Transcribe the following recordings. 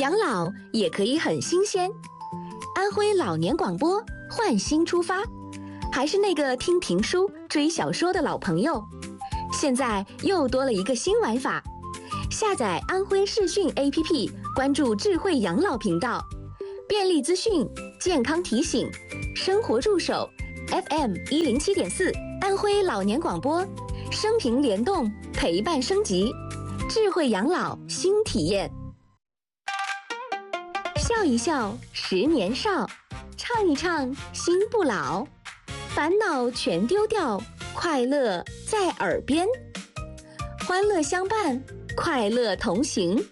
养老也可以很新鲜。安徽老年广播换新出发，还是那个听评书、追小说的老朋友，现在又多了一个新玩法。下载安徽视讯 APP， 关注智慧养老频道，便利资讯、健康提醒、生活助手 FM107.4， 安徽老年广播，生平联动，陪伴升级，智慧养老新体验。笑一笑，10年少；唱一唱，心不老。烦恼全丢掉，快乐在耳边。欢乐相伴，快乐同行。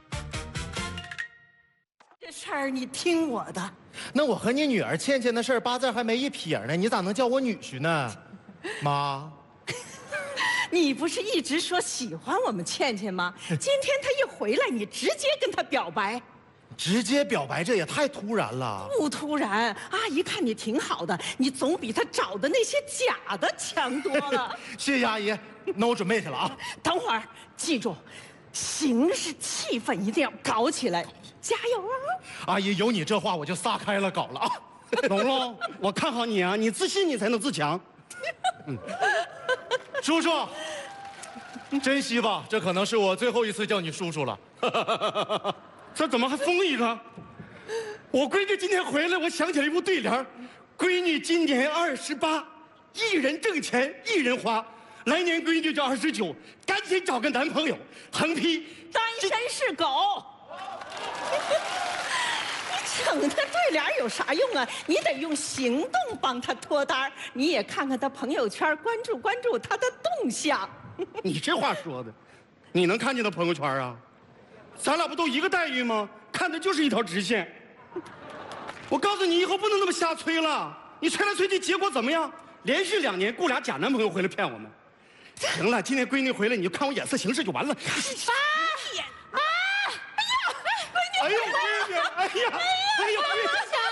这事儿你听我的。 那我和你女儿倩倩的事儿八字还没一撇呢，你咋能叫我女婿呢？妈， 你不是一直说喜欢我们倩倩吗？今天她一回来，你直接跟她表白。 直接表白这也太突然了。 不突然，阿姨看你挺好的，你总比她找的那些假的强多了。 谢谢阿姨，那我准备去了啊。 等会儿，记住，形势气氛一定要搞起来，加油啊！ 阿姨，有你这话我就撒开了搞了啊。 龙龙，我看好你啊，你自信你才能自强。 叔叔，珍惜吧，这可能是我最后一次叫你叔叔了。 这怎么还疯一个？我闺女今天回来，我想起来一副对联：闺女今年28，一人挣钱一人花。来年闺女就29，赶紧找个男朋友。横批： 单身是狗。你整的对联有啥用啊？你得用行动帮他脱单。你也看看他朋友圈，关注他的动向。 你这话说的，你能看见他朋友圈啊？咱俩不都一个待遇吗？看的就是一条直线。我告诉你，以后不能那么瞎催了。你催来催去，结果怎么样？连续2年雇俩假男朋友回来骗我们。行了，今天闺女回来，你就看我眼色行事就完了。哎呦，闺女，哎呀，哎呦，闺女，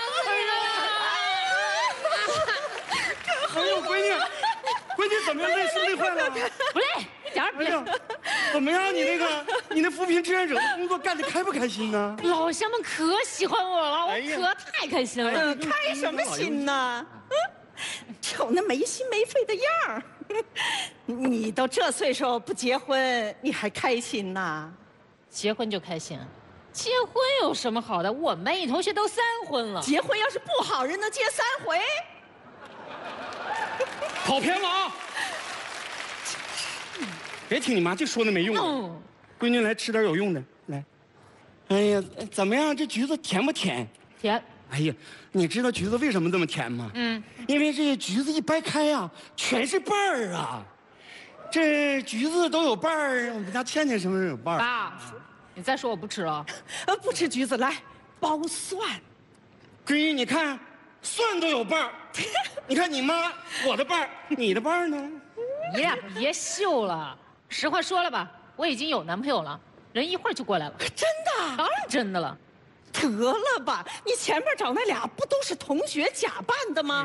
哎呦，闺女怎么样？累坏了？ 不累，一点儿不累。 怎么样？你那扶贫志愿者的工作干得开不开心呢？ 老乡们可喜欢我了，我可太开心了。 开什么心呢？瞅那没心没肺的样儿。你都这岁数不结婚，你还开心呐？ 结婚就开心，结婚有什么好的？我们班一同学都3婚了。 结婚要是不好，人能结3回？ 跑偏了啊！别听你妈，就说那没用的。闺女，来吃点有用的，来。哎呀，怎么样？这橘子甜不甜？ 甜。 哎呀，你知道橘子为什么这么甜吗？因为这橘子一掰开呀，全是瓣儿啊。这橘子都有瓣儿，我们家倩倩什么时候有瓣儿？ 爸，你再说我不吃了。 不吃橘子，来剥蒜。 闺女，你看，蒜都有瓣儿。你看你妈，我的瓣儿，你的瓣儿呢？ 你俩别秀了，实话说了吧，我已经有男朋友了，人一会儿就过来了。 真的？ 当然真的了。 得了吧，你前面找那俩不都是同学假扮的吗？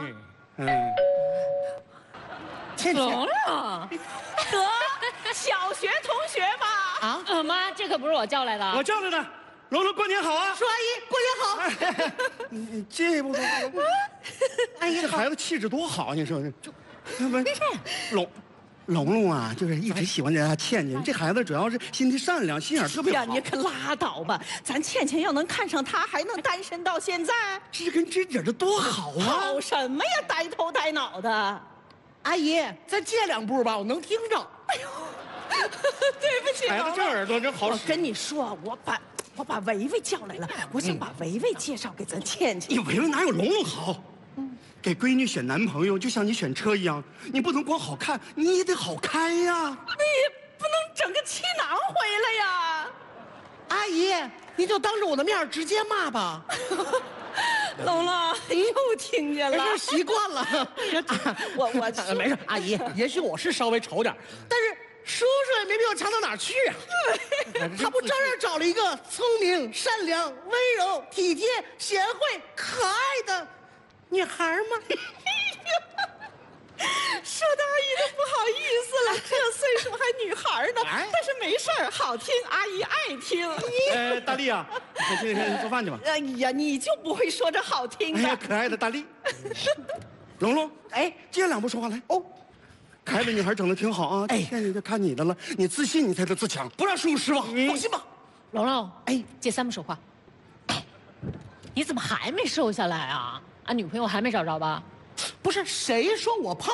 倩倩， 懂了。 得，小学同学吧？ 啊，妈，这可不是我叫来的。 我叫来的。龙龙，过年好啊！ 叔阿姨，过年好。 你这不说，哎呀，这孩子气质多好，你说这，不是龙龙啊，就是一直喜欢人家倩倩。这孩子主要是心地善良，心眼特别好。 呀，你可拉倒吧！咱倩倩要能看上他，还能单身到现在？ 知根知底的多好啊！ 好什么呀，呆头呆脑的。 阿姨，再借2步吧，我能听着。 哎呦，对不起， 孩子这耳朵真好使。 我跟你说，我把维维叫来了，我想把维维介绍给咱倩倩。 你维维哪有龙龙好？给闺女选男朋友就像你选车一样，你不能光好看，你也得好开呀。 你不能整个气囊回来呀！ 阿姨，你就当着我的面直接骂吧。 龙龙又听见了， 这习惯了。 我没事，阿姨，也许我是稍微丑点，但是叔叔也没必要强到哪儿去啊。他不照样找了一个聪明、善良、温柔、体贴、贤惠、可爱的女孩吗？ 说的阿姨都不好意思了，这岁数还女孩呢。但是没事儿，好听，阿姨爱听。 大力啊， 快去做饭去吧。 哎呀，你就不会说这好听哎呀， 的？ 可爱的大力，蓉蓉， 哎， 接两步说话来。哦，可爱的女孩整的挺好啊， 哎天天就看你的了，你自信你才得自强，不让师傅失望，放心吧。 龙龙， 哎， 借3步说话。你怎么还没瘦下来啊？俺女朋友还没找着吧？ 不是谁说我胖